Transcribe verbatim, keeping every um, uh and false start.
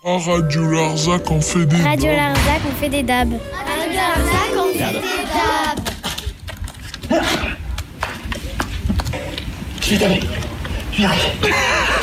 Ah, Radio Larzac, on fait des Radio dabs. Larzac, on fait des dabs. Radio Larzac, on fait des dabs. Je vais t'amener. Je vais arrêter.